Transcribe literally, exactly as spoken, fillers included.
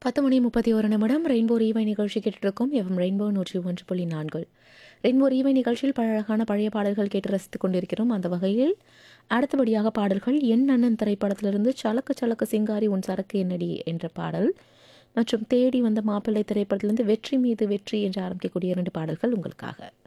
பத்து மணி முப்பத்தி ஒரு நிமிடம் ரெயின்போ ரீவை நிகழ்ச்சி கேட்டுருக்கோம். எஃப்எம் ரெயின்போ நூற்றி ஒன்று புள்ளி நான்கு. ரெயின்போ ரீவை நிகழ்ச்சியில் பல அழகான பழைய பாடல்கள் கேட்டு ரசித்துக் கொண்டிருக்கிறோம். அந்த வகையில் அடுத்தபடியாக பாடல்கள் என் அண்ணன் திரைப்படத்திலிருந்து சலக்கு சலக்கு சிங்காரி உன் சரக்கு என்னடி என்ற பாடல் மற்றும் தேடி வந்த மாப்பிள்ளை திரைப்படத்திலிருந்து வெற்றி மீது வெற்றி என்று ஆரம்பிக்கக்கூடிய இரண்டு பாடல்கள் உங்களுக்காக.